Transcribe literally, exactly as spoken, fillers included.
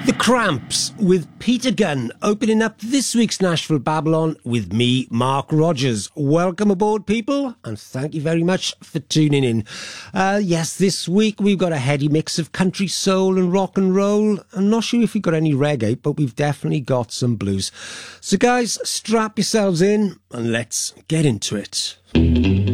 The Cramps with Peter Gunn opening up this week's Nashville Babylon with me, Mark Rogers. Welcome aboard, people, and thank you very much for tuning in. Uh, yes, this week we've got a heady mix of country soul and rock and roll. I'm not sure if we've got any reggae, but we've definitely got some blues. So guys, strap yourselves in and let's get into it.